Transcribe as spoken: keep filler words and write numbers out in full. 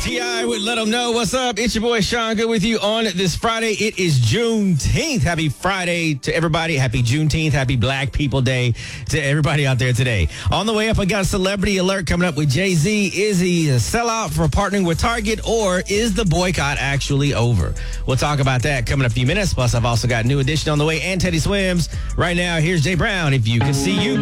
T I would let them know what's up. It's your boy Sean Good with you on this Friday. It is Juneteenth. Happy Friday to everybody. Happy Juneteenth. Happy Black People Day to everybody out there today. On the way up, I got a celebrity alert coming up with Jay-Z. Is he a sellout for partnering with Target, or is the boycott actually over? We'll talk about that coming in a few minutes. Plus, I've also got a new edition on the way and Teddy Swims. Right now, here's Jay Brown. If you can see you.